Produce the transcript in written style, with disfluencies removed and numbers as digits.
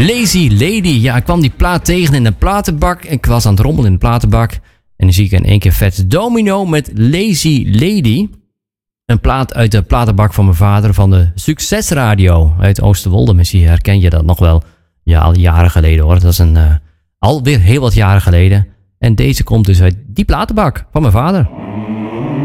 Lazy Lady. Ja, ik kwam die plaat tegen in een platenbak. Ik was aan het rommelen in de platenbak. En dan zie ik in één keer Fats Domino met Lazy Lady. Een plaat uit de platenbak van mijn vader van de Succesradio uit Oosterwolde. Misschien herken je dat nog wel. Ja, al jaren geleden hoor. Dat is alweer heel wat jaren geleden. En deze komt dus uit die platenbak van mijn vader.